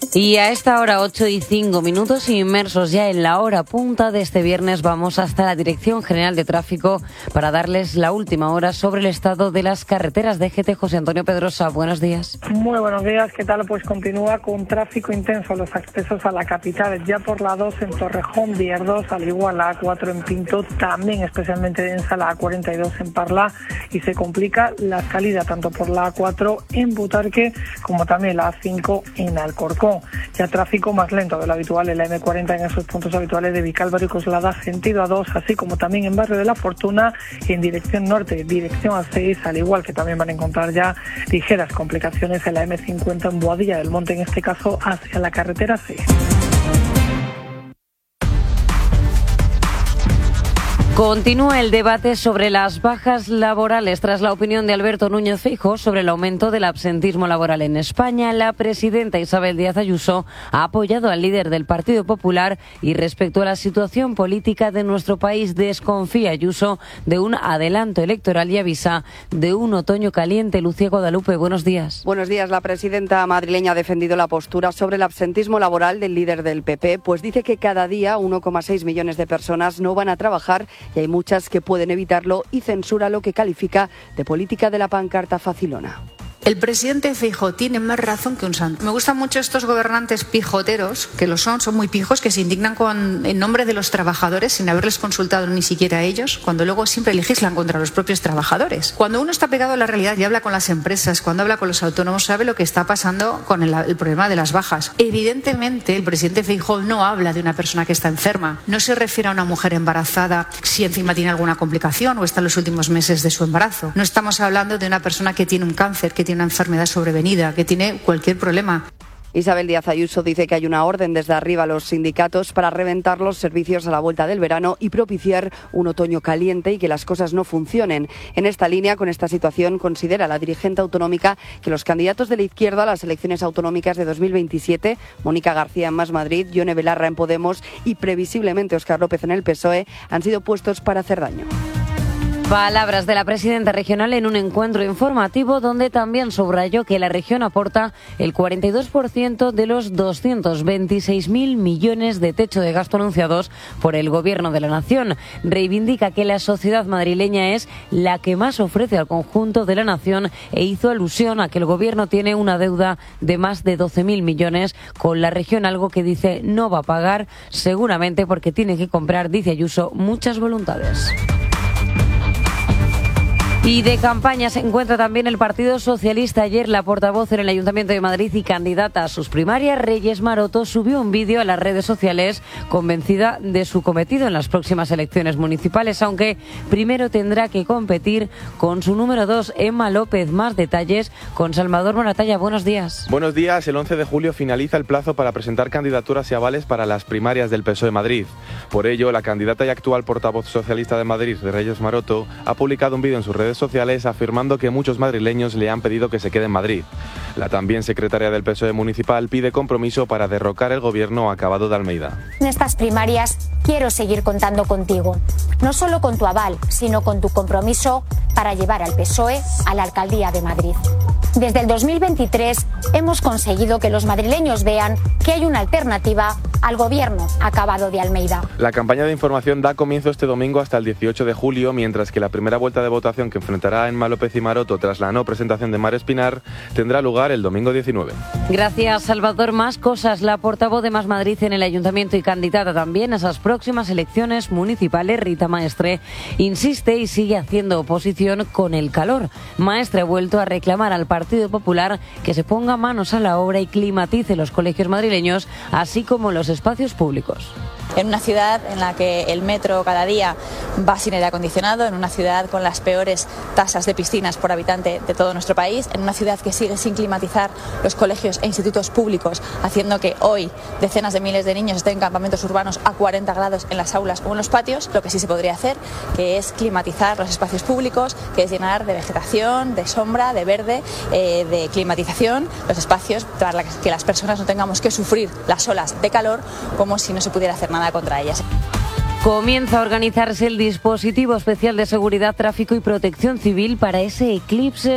Y a esta hora, 8:05, inmersos ya en la hora punta de este viernes, vamos hasta la Dirección General de Tráfico para darles la última hora sobre el estado de las carreteras. DGT, José Antonio Pedrosa, buenos días. Muy buenos días, ¿qué tal? Pues continúa con tráfico intenso los accesos a la capital, ya por la A2 en Torrejón, Vier2, al igual la A4 en Pinto, también especialmente densa la A42 en Parla, y se complica la salida tanto por la A4 en Butarque como también la A5 en Alcorcón. Ya tráfico más lento de lo habitual en la M40 en esos puntos habituales de Vicálvaro y Coslada, sentido A2, así como también en Barrio de la Fortuna en dirección norte, dirección A6, al igual que también van a encontrar ya ligeras complicaciones en la M50 en Boadilla del Monte, en este caso hacia la carretera 6. Continúa el debate sobre las bajas laborales tras la opinión de Alberto Núñez Feijóo sobre el aumento del absentismo laboral en España. La presidenta Isabel Díaz Ayuso ha apoyado al líder del Partido Popular y respecto a la situación política de nuestro país desconfía Ayuso de un adelanto electoral y avisa de un otoño caliente. Lucía Guadalupe, buenos días. Buenos días. La presidenta madrileña ha defendido la postura sobre el absentismo laboral del líder del PP, pues dice que cada día 1,6 millones de personas no van a trabajar y hay muchas que pueden evitarlo, y censura lo que califica de política de la pancarta facilona. El presidente Feijóo tiene más razón que un santo. Me gustan mucho estos gobernantes pijoteros, que lo son muy pijos, que se indignan en nombre de los trabajadores sin haberles consultado ni siquiera a ellos, cuando luego siempre legislan contra los propios trabajadores. Cuando uno está pegado a la realidad y habla con las empresas, cuando habla con los autónomos, sabe lo que está pasando con el problema de las bajas. Evidentemente, el presidente Feijóo no habla de una persona que está enferma, no se refiere a una mujer embarazada si encima tiene alguna complicación o está en los últimos meses de su embarazo. No estamos hablando de una persona que tiene un cáncer, que tiene una enfermedad sobrevenida, que tiene cualquier problema. Isabel Díaz Ayuso dice que hay una orden desde arriba a los sindicatos para reventar los servicios a la vuelta del verano y propiciar un otoño caliente y que las cosas no funcionen. En esta línea, con esta situación, considera la dirigente autonómica que los candidatos de la izquierda a las elecciones autonómicas de 2027, Mónica García en Más Madrid, Yone Belarra en Podemos y previsiblemente Óscar López en el PSOE, han sido puestos para hacer daño. Palabras de la presidenta regional en un encuentro informativo donde también subrayó que la región aporta el 42% de los 226.000 millones de techo de gasto anunciados por el Gobierno de la Nación. Reivindica que la sociedad madrileña es la que más ofrece al conjunto de la nación e hizo alusión a que el Gobierno tiene una deuda de más de 12.000 millones con la región, algo que dice no va a pagar, seguramente porque tiene que comprar, dice Ayuso, muchas voluntades. Y de campaña se encuentra también el Partido Socialista. Ayer la portavoz en el Ayuntamiento de Madrid y candidata a sus primarias, Reyes Maroto, subió un vídeo a las redes sociales convencida de su cometido en las próximas elecciones municipales, aunque primero tendrá que competir con su número 2, Emma López. Más detalles con Salvador Moratalla. Buenos días. Buenos días. El 11 de julio finaliza el plazo para presentar candidaturas y avales para las primarias del PSOE de Madrid. Por ello, la candidata y actual portavoz socialista de Madrid, Reyes Maroto, ha publicado un vídeo en sus redes sociales afirmando que muchos madrileños le han pedido que se quede en Madrid. La también secretaria del PSOE municipal pide compromiso para derrocar el gobierno acabado de Almeida. En estas primarias quiero seguir contando contigo, no solo con tu aval, sino con tu compromiso para llevar al PSOE a la alcaldía de Madrid. Desde el 2023 hemos conseguido que los madrileños vean que hay una alternativa al gobierno acabado de Almeida. La campaña de información da comienzo este domingo hasta el 18 de julio, mientras que la primera vuelta de votación que enfrentará a Emma López y Maroto tras la no presentación de Mar Espinar tendrá lugar el domingo 19. Gracias, Salvador. Más cosas. La portavoz de Más Madrid en el Ayuntamiento y candidata también a esas próximas elecciones municipales, Rita Maestre, insiste y sigue haciendo oposición con el calor. Maestre ha vuelto a reclamar al Partido Popular que se ponga manos a la obra y climatice los colegios madrileños, así como los espacios públicos. En una ciudad en la que el metro cada día va sin aire acondicionado, en una ciudad con las peores tasas de piscinas por habitante de todo nuestro país, en una ciudad que sigue sin climatizar los colegios e institutos públicos, haciendo que hoy decenas de miles de niños estén en campamentos urbanos a 40 grados en las aulas o en los patios, lo que sí se podría hacer, que es climatizar los espacios públicos, que es llenar de vegetación, de sombra, de verde, de climatización los espacios para que las personas no tengamos que sufrir las olas de calor como si no se pudiera hacer nada contra ellas. Comienza a organizarse el dispositivo especial de seguridad, tráfico y protección civil para ese eclipse